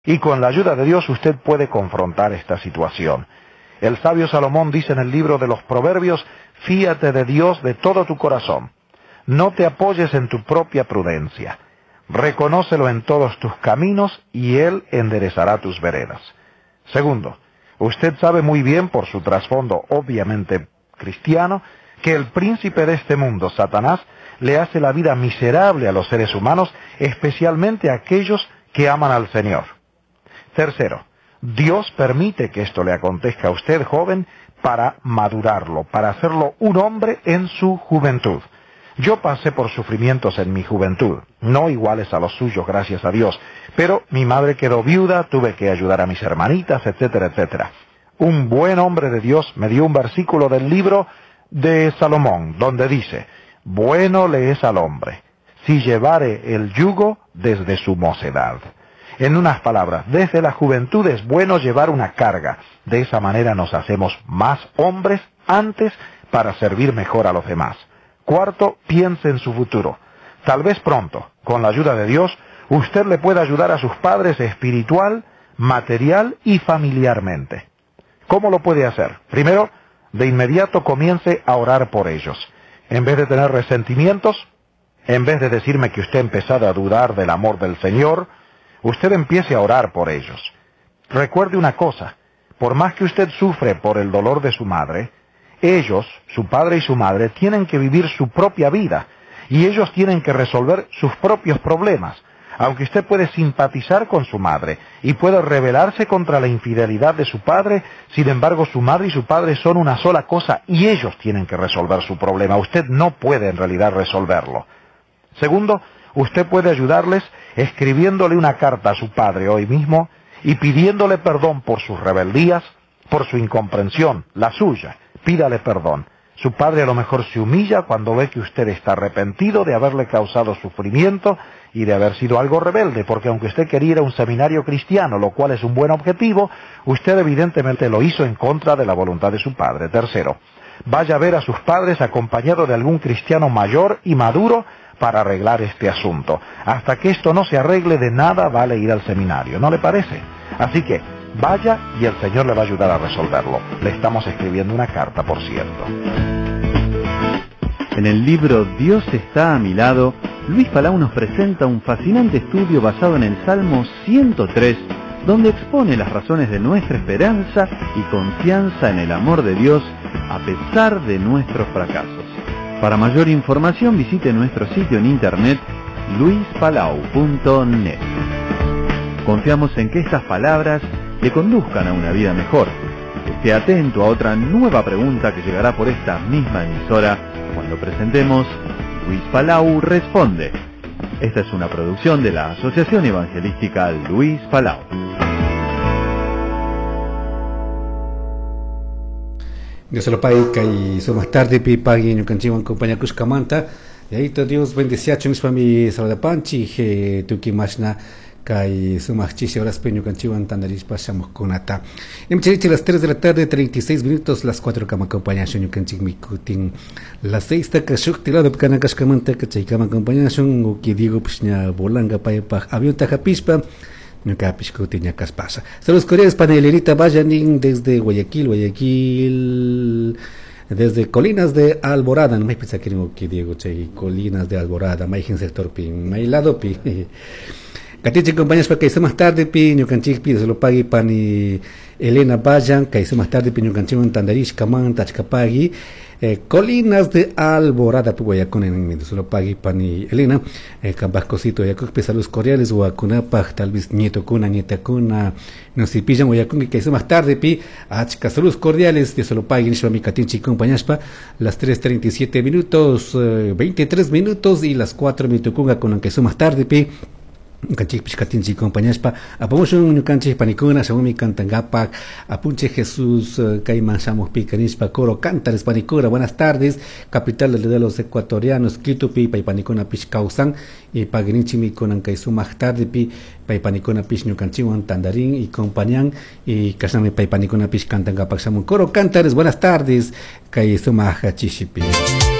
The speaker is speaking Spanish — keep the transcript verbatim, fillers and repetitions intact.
Y con la ayuda de Dios usted puede confrontar esta situación. El sabio Salomón dice en el libro de los Proverbios, fíate de Dios de todo tu corazón. No te apoyes en tu propia prudencia. Reconócelo en todos tus caminos y Él enderezará tus veredas. Segundo, usted sabe muy bien por su trasfondo obviamente cristiano que el príncipe de este mundo, Satanás, le hace la vida miserable a los seres humanos, especialmente a aquellos que aman al Señor. Tercero, Dios permite que esto le acontezca a usted, joven, para madurarlo, para hacerlo un hombre en su juventud. Yo pasé por sufrimientos en mi juventud, no iguales a los suyos, gracias a Dios, pero mi madre quedó viuda, tuve que ayudar a mis hermanitas, etcétera, etcétera. Un buen hombre de Dios me dio un versículo del libro de Salomón, donde dice, bueno le es al hombre, si llevare el yugo desde su mocedad. En unas palabras, desde la juventud es bueno llevar una carga. De esa manera nos hacemos más hombres antes para servir mejor a los demás. Cuarto, piense en su futuro. Tal vez pronto, con la ayuda de Dios, usted le pueda ayudar a sus padres espiritual, material y familiarmente. ¿Cómo lo puede hacer? Primero, de inmediato comience a orar por ellos. En vez de tener resentimientos, en vez de decirme que usted ha empezado a dudar del amor del Señor, usted empiece a orar por ellos. Recuerde una cosa, por más que usted sufre por el dolor de su madre, ellos, su padre y su madre, tienen que vivir su propia vida, y ellos tienen que resolver sus propios problemas. Aunque usted puede simpatizar con su madre, y puede rebelarse contra la infidelidad de su padre, sin embargo su madre y su padre son una sola cosa, y ellos tienen que resolver su problema. Usted no puede en realidad resolverlo. Segundo, usted puede ayudarles escribiéndole una carta a su padre hoy mismo y pidiéndole perdón por sus rebeldías, por su incomprensión, la suya. Pídale perdón. Su padre a lo mejor se humilla cuando ve que usted está arrepentido de haberle causado sufrimiento y de haber sido algo rebelde, porque aunque usted quería ir a un seminario cristiano, lo cual es un buen objetivo, usted evidentemente lo hizo en contra de la voluntad de su padre. Tercero, vaya a ver a sus padres acompañado de algún cristiano mayor y maduro para arreglar este asunto. Hasta que esto no se arregle, de nada vale ir al seminario, ¿no le parece? Así que vaya y el Señor le va a ayudar a resolverlo. Le estamos escribiendo una carta, por cierto. En el libro Dios está a mi lado, Luis Palau nos presenta un fascinante estudio basado en el Salmo ciento tres, donde expone las razones de nuestra esperanza y confianza en el amor de Dios a pesar de nuestros fracasos. Para mayor información visite nuestro sitio en internet luis palau punto net. Confiamos en que estas palabras le conduzcan a una vida mejor. Esté atento a otra nueva pregunta que llegará por esta misma emisora cuando presentemos Luis Palau Responde. Esta es una producción de la Asociación Evangelística Luis Palau. Dios lo pague y so más tarde pi pague ñu canchiwan compañía Cuscamanta. Y ahí todo Dios bendicia a mis familias Saladapanchi que tu que machna kai sumachchi horas peño canchiwan tandaris pasamos con ata. En Chile las tres de la tarde treinta y seis minutos, las cuatro cama compañía ñu canchik mi kutin. Las seis ta kashuk tilado kana Cuscamanta que chay cama compañía son que digo pishnya bolanga pa pa avión ta pispa. Nunca piscotiña caspasa. Saludos cordiales para Elenita Vallanín desde Guayaquil, Guayaquil, desde Colinas de Alborada. No me pensé que no que Diego Che, Colinas de Alborada, Maigen sector pin, Mailado pi. Catiche compañeros para que hizo más tarde pi, ñu canchik pi, se lo pague pani Elena Vallan, que hizo más tarde pi, ñu canchik en Tandarish, Camán, Tachcapagui. Eh, Colinas de Alborada, pues Guayacón en el solo pague pani Elena, eh, Cabascosito, Guayacón, saludos cordiales, Guacunapa, tal vez nieto cuna, nieta cuna, no se pillan Guayacón, que hizo más tarde, pi, achca, saludos cordiales, de solo pague, Nishwa Micatinchi, compañaspa, las tres treinta y siete minutos, eh, veintitrés minutos y las cuatro minutos con que hizo más tarde, pi. Canchik Piscatinchi compañaspa, apomushun ñu canchik panicuna, según cantangapak, apunche Jesús, Caiman Shamos Picanispa, Coro Cantares Panicura, buenas tardes, capital de los ecuatorianos, Quito pi, Paipanicuna Piscausan, y Paginichi mi conan Kaisuma tarde pi, Paipanicuna Pis ñu canchiwan Tandarín y compañán, y Casame Paipanicuna Pis cantangapak, Samun Coro Cantares, buenas tardes, Kaisuma Hachishipi.